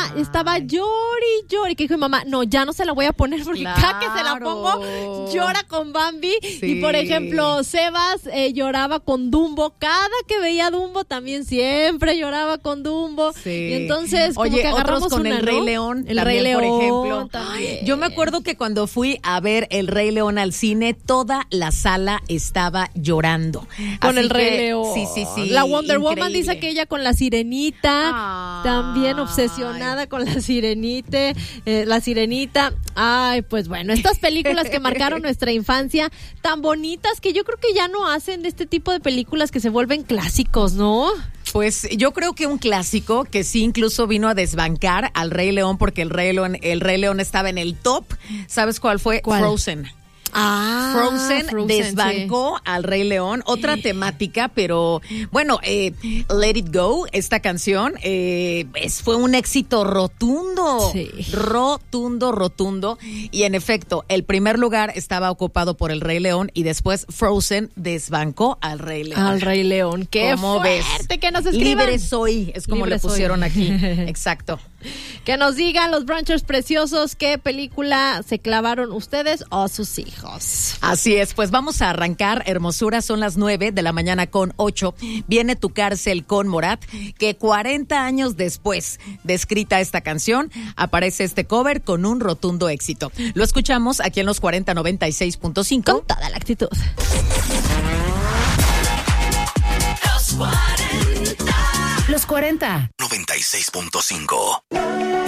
estaba llori, que dijo mi mamá, no, ya no se la voy a poner porque cada que se la pongo llora con Bambi. Sí. Y por ejemplo, Sebas lloraba con Dumbo, cada que veía Dumbo también siempre lloraba con Dumbo. Sí. Y entonces como que agarramos otros con una, el Rey ¿no? León, el Rey León, por ejemplo. También. Yo me acuerdo que cuando fui a ver el Rey León al cine, toda la sala estaba llorando. Con el Rey León. Sí. La Wonder Woman dice que ella con la Sirenita, también obsesionada con la Sirenita. Ay, pues bueno, estas películas que marcaron nuestra infancia, tan bonitas que yo creo que ya no hacen de este tipo de películas que se vuelven clásicos, ¿no? Pues yo creo que un clásico que sí incluso vino a desbancar al Rey León porque el Rey León estaba en el top. ¿Sabes cuál fue? ¿Cuál? Frozen. Frozen desbancó al Rey León. Otra temática, pero bueno, Let It Go, esta canción fue un éxito rotundo. Sí. Rotundo. Y en efecto, el primer lugar estaba ocupado por el Rey León y después Frozen desbancó al Rey León. Al Rey León. ¡Qué fuerte! ¿Ves? Que nos escriban. Libre soy, es como le pusieron aquí. Exacto. Que nos digan los brunchers preciosos qué película se clavaron ustedes o sus hijos. Así es, pues vamos a arrancar, hermosura, son las 9:08. Viene Tu Cárcel con Morat, que 40 años después de escrita esta canción, aparece este cover con un rotundo éxito. Lo escuchamos aquí en los 4096.5. Con toda la actitud. Los 40. 96.5.